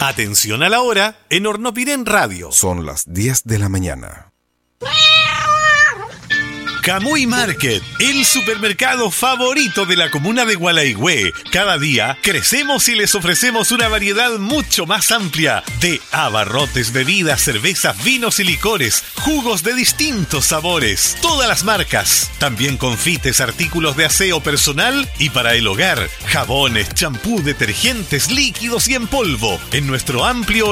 Atención a la hora en Hornopirén Radio. Son las 10 de la mañana. Camuy Market, el supermercado favorito de la comuna de Gualaigüe. Cada día crecemos y les ofrecemos una variedad mucho más amplia de abarrotes, bebidas, cervezas, vinos y licores, jugos de distintos sabores, todas las marcas. También confites, artículos de aseo personal y para el hogar, jabones, champú, detergentes, líquidos y en polvo. En nuestro amplio